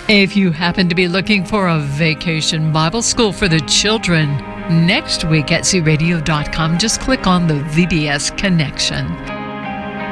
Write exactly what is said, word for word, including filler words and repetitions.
If you happen to be looking for a vacation Bible school for the children, next week at c radio dot com, just click on the V B S Connection.